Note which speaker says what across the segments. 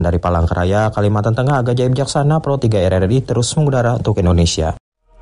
Speaker 1: Dari Palangkaraya, Kalimantan Tengah, Aga Jaim Jaksana, Pro 3 RRI terus mengudara untuk Indonesia.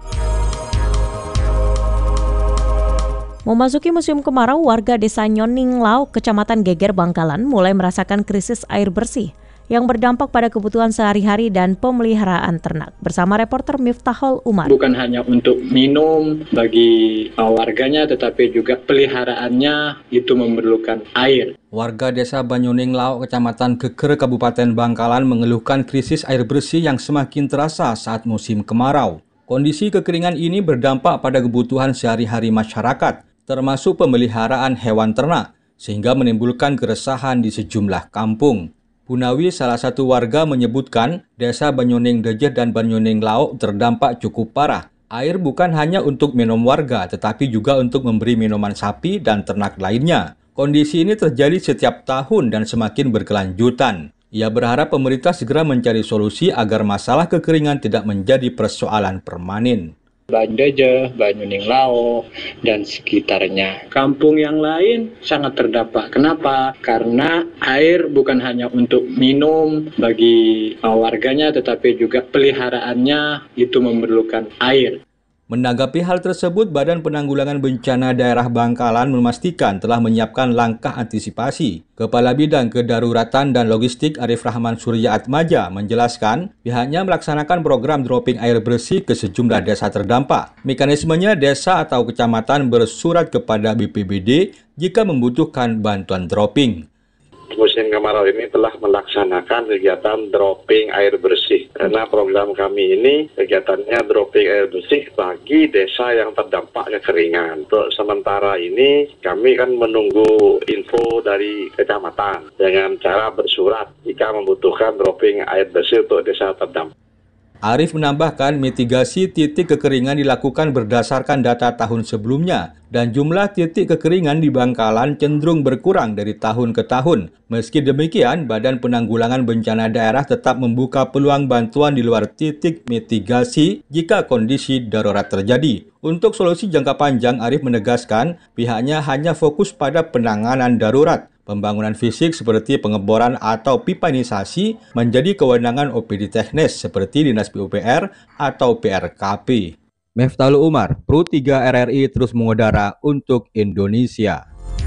Speaker 2: Memasuki musim kemarau, warga desa Nyoning Lauk, Kecamatan Geger, Bangkalan mulai merasakan krisis air bersih yang berdampak pada kebutuhan sehari-hari dan pemeliharaan ternak. Bersama reporter Miftahul Umar.
Speaker 3: Bukan hanya untuk minum bagi warganya, tetapi juga peliharaannya itu memerlukan air.
Speaker 4: Warga desa Banyuning Lauk, Kecamatan Geger, Kabupaten Bangkalan mengeluhkan krisis air bersih yang semakin terasa saat musim kemarau. Kondisi kekeringan ini berdampak pada kebutuhan sehari-hari masyarakat, termasuk pemeliharaan hewan ternak, sehingga menimbulkan keresahan di sejumlah kampung. Bunawi, salah satu warga, menyebutkan desa Banyuning Dejer dan Banyuning Lauk terdampak cukup parah. Air bukan hanya untuk minum warga, tetapi juga untuk memberi minuman sapi dan ternak lainnya. Kondisi ini terjadi setiap tahun dan semakin berkelanjutan. Ia berharap pemerintah segera mencari solusi agar masalah kekeringan tidak menjadi persoalan permanen.
Speaker 3: Bandeje, Banyuning Lauk, dan sekitarnya. Kampung yang lain sangat terdampak. Kenapa? Karena air bukan hanya untuk minum bagi warganya, tetapi juga peliharaannya itu memerlukan air.
Speaker 4: Menanggapi hal tersebut, Badan Penanggulangan Bencana Daerah Bangkalan memastikan telah menyiapkan langkah antisipasi. Kepala Bidang Kedaruratan dan Logistik Arif Rahman Surya Atmaja menjelaskan pihaknya melaksanakan program dropping air bersih ke sejumlah desa terdampak. Mekanismenya, desa atau kecamatan bersurat kepada BPBD jika membutuhkan bantuan dropping.
Speaker 5: Musim kemarau ini telah melaksanakan kegiatan dropping air bersih. Karena program kami ini kegiatannya dropping air bersih bagi desa yang terdampak kekeringan. Untuk sementara ini kami kan menunggu info dari kecamatan dengan cara bersurat jika membutuhkan dropping air bersih untuk desa terdampak.
Speaker 4: Arif menambahkan mitigasi titik kekeringan dilakukan berdasarkan data tahun sebelumnya dan jumlah titik kekeringan di Bangkalan cenderung berkurang dari tahun ke tahun. Meski demikian, Badan Penanggulangan Bencana Daerah tetap membuka peluang bantuan di luar titik mitigasi jika kondisi darurat terjadi. Untuk solusi jangka panjang, Arif menegaskan pihaknya hanya fokus pada penanganan darurat. Pembangunan fisik seperti pengeboran atau pipanisasi menjadi kewenangan OPD teknis seperti Dinas PUPR atau PRKP. Miftahul Umar, Pro 3 RRI terus mengudara untuk Indonesia.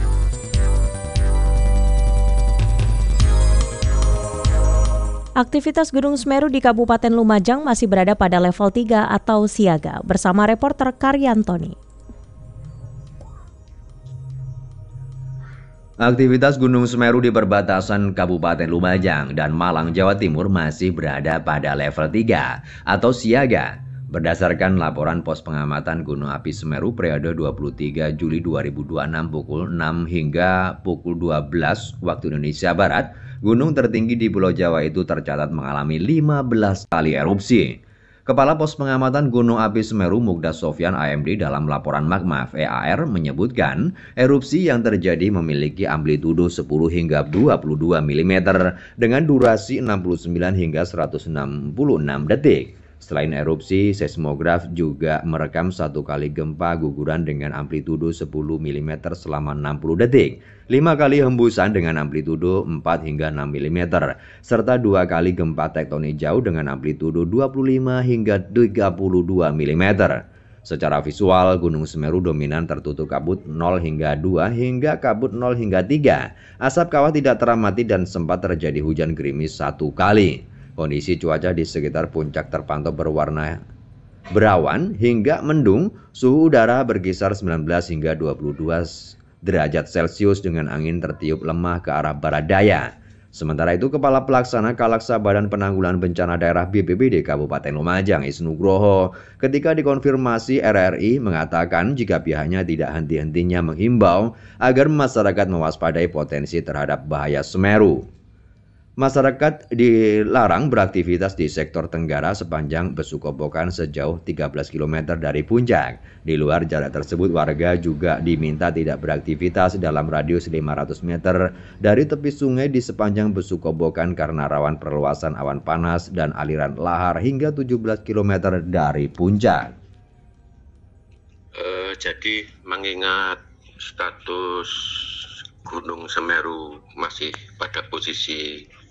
Speaker 2: Aktivitas Gunung Semeru di Kabupaten Lumajang masih berada pada level 3 atau siaga. Bersama reporter Karyantoni.
Speaker 6: Aktivitas Gunung Semeru di perbatasan Kabupaten Lumajang dan Malang, Jawa Timur masih berada pada level 3 atau siaga. Berdasarkan laporan pos pengamatan Gunung Api Semeru periode 23 Juli 2026 pukul 6 hingga pukul 12 waktu Indonesia Barat, gunung tertinggi di Pulau Jawa itu tercatat mengalami 15 kali erupsi. Kepala Pos Pengamatan Gunung Api Semeru Mugda Sofyan AMD dalam laporan Magma EAR menyebutkan erupsi yang terjadi memiliki amplitudo 10 hingga 22 mm dengan durasi 69 hingga 166 detik. Selain erupsi, seismograf juga merekam satu kali gempa guguran dengan amplitudo 10 mm selama 60 detik, 5 kali hembusan dengan amplitudo 4 hingga 6 mm, serta 2 kali gempa tektonik jauh dengan amplitudo 25 hingga 32 mm. Secara visual, Gunung Semeru dominan tertutup kabut 0 hingga 2 hingga kabut 0 hingga 3. Asap kawah tidak teramati dan sempat terjadi hujan gerimis 1 kali. Kondisi cuaca di sekitar puncak terpantau berwarna berawan hingga mendung, suhu udara berkisar 19 hingga 22 derajat Celcius dengan angin tertiup lemah ke arah barat daya. Sementara itu, Kepala Pelaksana Kalaksa Badan Penanggulangan Bencana Daerah BPBD Kabupaten Lumajang, Isnugroho, ketika dikonfirmasi RRI mengatakan jika pihaknya tidak henti-hentinya menghimbau agar masyarakat mewaspadai potensi terhadap bahaya Semeru. Masyarakat dilarang beraktivitas di sektor Tenggara sepanjang Besukobokan sejauh 13 km dari puncak. Di luar jarak tersebut, warga juga diminta tidak beraktivitas dalam radius 500 meter dari tepi sungai di sepanjang Besukobokan karena rawan perluasan awan panas dan aliran lahar hingga 17 km dari puncak.
Speaker 7: Jadi mengingat status Gunung Semeru masih pada posisi